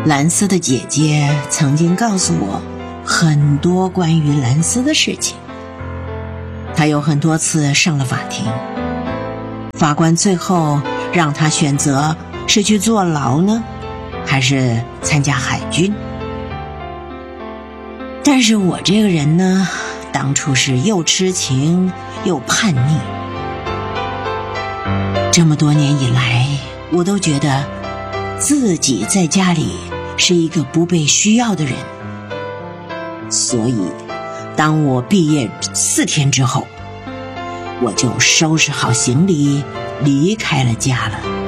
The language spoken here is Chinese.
蓝斯的姐姐曾经告诉我很多关于蓝斯的事情。她有很多次上了法庭，法官最后让她选择是去坐牢呢，还是参加海军。但是我这个人呢，当初是又痴情又叛逆。这么多年以来，我都觉得自己在家里是一个不被需要的人。所以当我毕业4天之后，我就收拾好行李离开了家了。